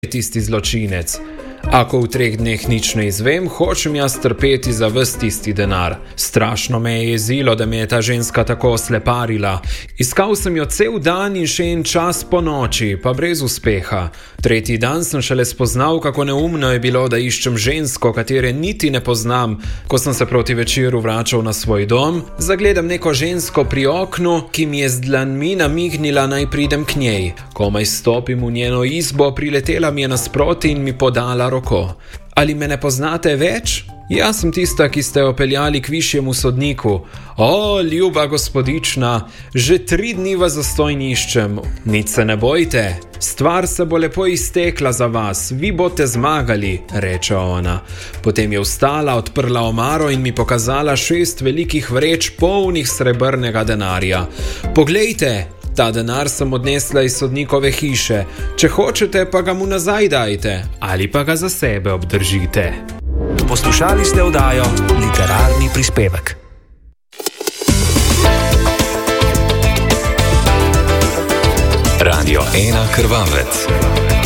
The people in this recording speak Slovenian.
tisti zločinec. Ako v 3 dneh nič ne izvem, hočem jaz trpeti za ves tisti denar. Strašno me je jezilo, da me je ta ženska tako sleparila. Iskal sem jo cel dan in še en čas po noči, pa brez uspeha. 3. dan sem šele spoznal, kako neumno je bilo, da iščem žensko, katere niti ne poznam. Ko sem se proti večeru vračal na svoj dom, zagledam neko žensko pri oknu, ki mi je z dlanmi namignila, naj pridem k njej. Komaj stopim v njeno izbo, priletela mi je nasproti in mi podala roko. Ali me ne poznate več? Jaz sem tista, ki ste jo peljali k višjemu sodniku. O, ljuba gospodična, že 3 dni vas zastojn iščem. Nič se ne bojte, stvar se bo lepo iztekla za vas, vi boste zmagali, reče ona. Potem je vstala, odprla omaro in mi pokazala 6 velikih vreč polnih srebrnega denarja. Poglejte, ta denar sem odnesla iz sodnikove hiše. Če hočete, pa ga mu nazaj dajte, ali pa ga za sebe obdržite. Poslušali ste oddajo Literarni prispevek. Radio 1 Krvavec.